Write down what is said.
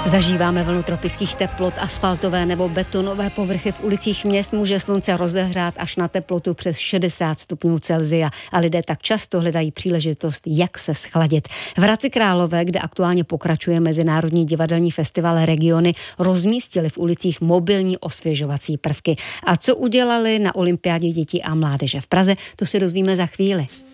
Zažíváme vlnu tropických teplot, asfaltové nebo betonové povrchy v ulicích měst může slunce rozehřát až na teplotu přes 60 stupňů Celsia a lidé tak často hledají příležitost, jak se schladit. V Hradci Králové, kde aktuálně pokračuje Mezinárodní divadelní festival Regiony, rozmístili v ulicích mobilní osvěžovací prvky. A co udělali na olympiádě dětí a mládeže v Praze, to si dozvíme za chvíli.